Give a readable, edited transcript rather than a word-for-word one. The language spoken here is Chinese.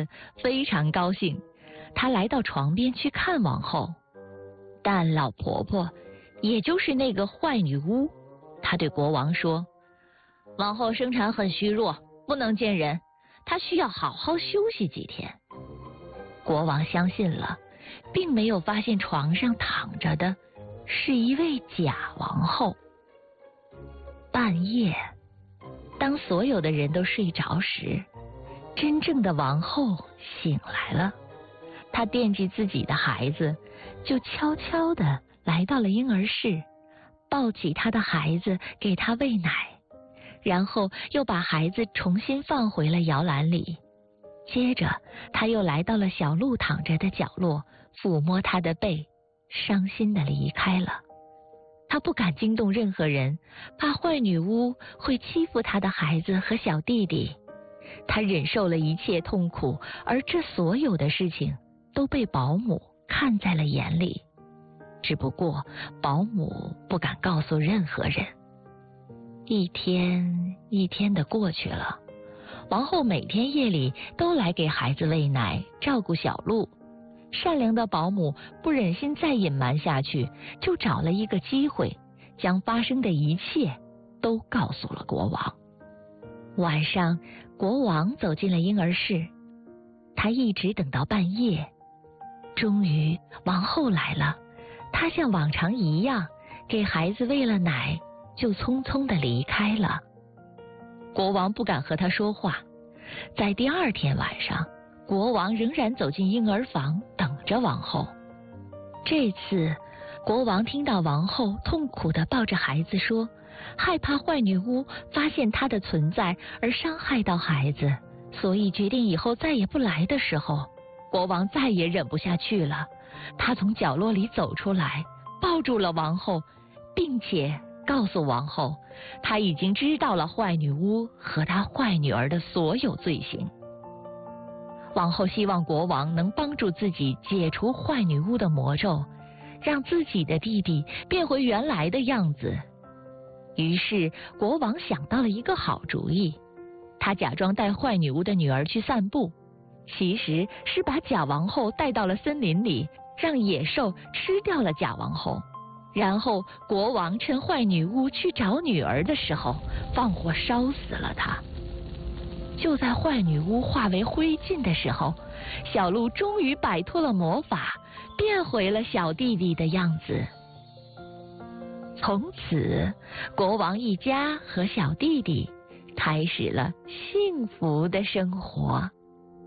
非常高兴，他来到床边去看王后。但老婆婆，也就是那个坏女巫，她对国王说，王后生产很虚弱，不能见人，她需要好好休息几天。国王相信了，并没有发现床上躺着的是一位假王后。半夜，当所有的人都睡着时，真正的王后醒来了。她惦记自己的孩子，就悄悄地来到了婴儿室，抱起她的孩子给他喂奶，然后又把孩子重新放回了摇篮里。接着他又来到了小鹿躺着的角落，抚摸他的背，伤心地离开了。他不敢惊动任何人，怕坏女巫会欺负他的孩子和小弟弟。他忍受了一切痛苦，而这所有的事情都被保姆看在了眼里，只不过保姆不敢告诉任何人。一天一天地过去了，王后每天夜里都来给孩子喂奶，照顾小鹿。善良的保姆不忍心再隐瞒下去，就找了一个机会，将发生的一切都告诉了国王。晚上，国王走进了婴儿室，他一直等到半夜。终于，王后来了，她像往常一样给孩子喂了奶，就匆匆地离开了。国王不敢和他说话。在第二天晚上，国王仍然走进婴儿房，等着王后。这次，国王听到王后痛苦地抱着孩子说，害怕坏女巫发现她的存在而伤害到孩子，所以决定以后再也不来的时候，国王再也忍不下去了。他从角落里走出来，抱住了王后，并且告诉王后，他已经知道了坏女巫和她坏女儿的所有罪行。王后希望国王能帮助自己解除坏女巫的魔咒，让自己的弟弟变回原来的样子。于是国王想到了一个好主意，他假装带坏女巫的女儿去散步，其实是把假王后带到了森林里，让野兽吃掉了假王后。然后国王趁坏女巫去找女儿的时候，放火烧死了她。就在坏女巫化为灰烬的时候，小鹿终于摆脱了魔法，变回了小弟弟的样子。从此，国王一家和小弟弟开始了幸福的生活。